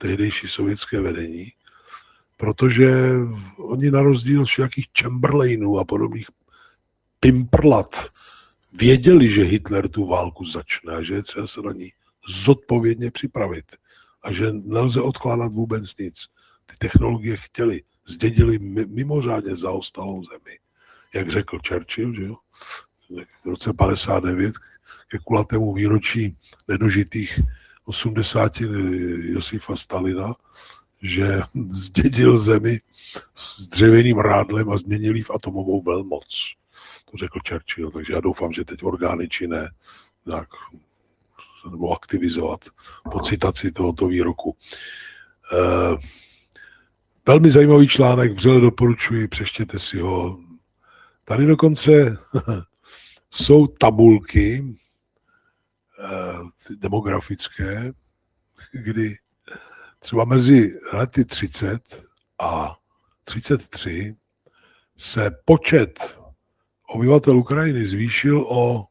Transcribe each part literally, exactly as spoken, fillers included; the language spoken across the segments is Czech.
tehdejší sovětské vedení, protože oni na rozdíl od všakých Chamberlainů a podobných pimprlat věděli, že Hitler tu válku začne a že je třeba se na ní zodpovědně připravit a že nelze odkládat vůbec nic. Ty technologie chtěli, zdědili mimořádně zaostalou zemi. Jak řekl Churchill, že jo? V roce padesát devět ke kulatému výročí nedožitých osmdesáti Josifa Stalina, že zdědil zemi s dřevěným rádlem a změnil ji v atomovou velmoc. To řekl Churchill, takže já doufám, že teď orgány činné tak se nebudou aktivizovat po citaci tohoto výroku. E, velmi zajímavý článek, vřele doporučuji, přečtěte si ho. Tady dokonce jsou tabulky e, demografické, kdy třeba mezi lety třicet a třicet tři se počet obyvatel Ukrajiny zvýšil o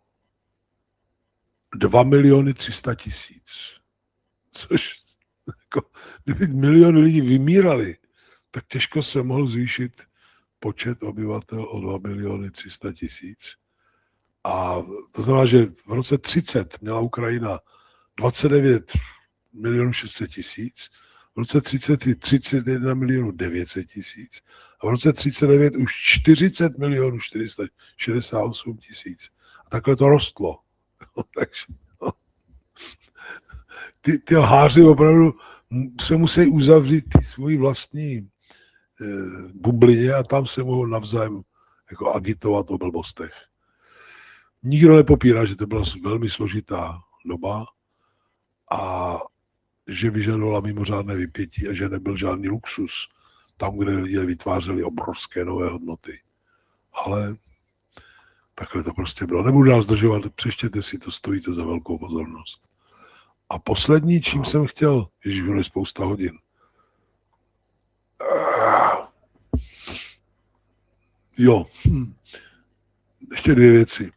dva miliony tři sta tisíc. Což, jako, kdyby miliony lidí vymírali, tak těžko se mohl zvýšit počet obyvatel o dva miliony tři sta tisíc. A to znamená, že v roce třicet měla Ukrajina dvacet devět milionů šest set tisíc, v roce třicet tři třicet jedna milionů devět set tisíc a v roce třicet devět už čtyřicet milionů čtyři sta šedesát osm tisíc. A takhle to rostlo. Takže no. ty, ty lháři opravdu se musí uzavřít ty svoji vlastní e, bublině a tam se mohou navzájem jako agitovat o blbostech. Nikdo nepopírá, že to byla velmi složitá doba a že vyžadovala mimořádné vypětí a že nebyl žádný luxus tam, kde lidé vytvářeli obrovské nové hodnoty. Ale takhle to prostě bylo. Nebudu dál zdržovat, přečtěte si to, stojí to za velkou pozornost. A poslední, čím jsem chtěl, ježiš, ono je spousta hodin. Jo, hm. ještě dvě věci.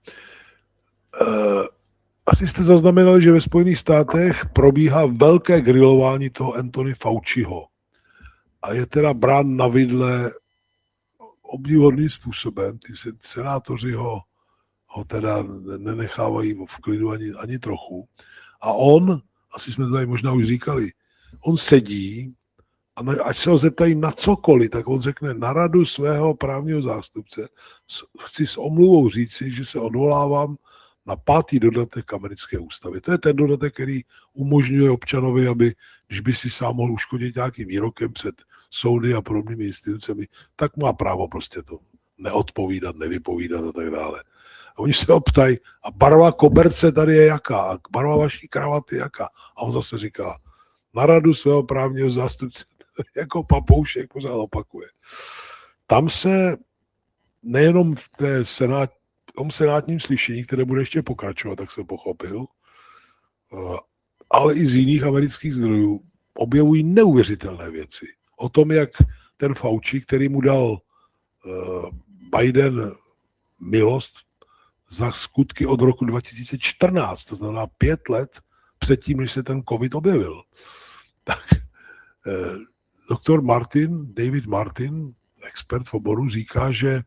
Asi jste zaznamenali, že ve Spojených státech probíhá velké grilování toho Anthony Fauciho. A je teda brán na vidle obdivuhodným způsobem. Ty senátoři ho, ho teda nenechávají v klidu ani, ani trochu. A on, asi jsme to tady možná už říkali, on sedí a na, ať se ho zeptají na cokoliv, tak on řekne na radu svého právního zástupce, chci s omluvou říci, že se odvolávám na pátý dodatek americké ústavy. To je ten dodatek, který umožňuje občanovi, aby, když by si sám mohl uškodit nějakým výrokem před soudy a podobnými institucemi, tak má právo prostě to neodpovídat, nevypovídat a tak dále. A oni se optají, a barva koberce tady je jaká? A barva vaší kravaty jaká? A on zase říká, na radu svého právního zástupce, jako papoušek pořád opakuje. Tam se nejenom v té senát, tom senátním slyšení, které bude ještě pokračovat, tak jsem pochopil, ale i z jiných amerických zdrojů objevují neuvěřitelné věci. O tom, jak ten Fauci, který mu dal Biden milost za skutky od roku dva tisíce čtrnáct, to znamená pět let předtím, než se ten covid objevil, tak doktor Martin, David Martin, expert v oboru, říká, že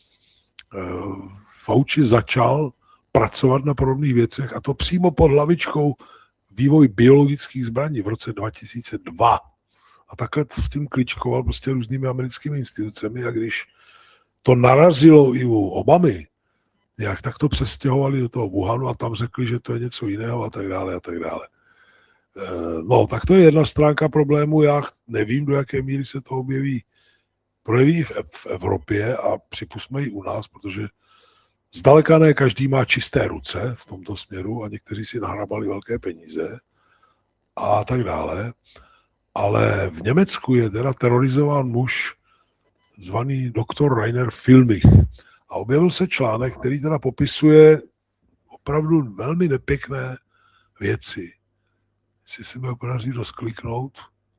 Fauci začal pracovat na podobných věcech a to přímo pod hlavičkou vývoj biologických zbraní v roce dva tisíce dva. A takhle s tím kličkoval prostě různými americkými institucemi a když to narazilo i u Obamy, jak tak to přestěhovali do toho Wuhanu a tam řekli, že to je něco jiného a tak dále a tak dále. No, tak to je jedna stránka problému. Já nevím, do jaké míry se to objeví, projeví v, v Evropě a připustme i u nás, protože zdaleka ne každý má čisté ruce v tomto směru a někteří si nahrabali velké peníze a tak dále. Ale v Německu je teda terorizován muž zvaný doktor Rainer Filmich. A objevil se článek, který teda popisuje opravdu velmi nepěkné věci. Jestli se mi ho podaří rozkliknout.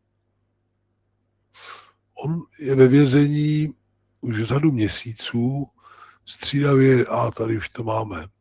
On je ve vězení už řadu měsíců, střídavě, a tady už to máme.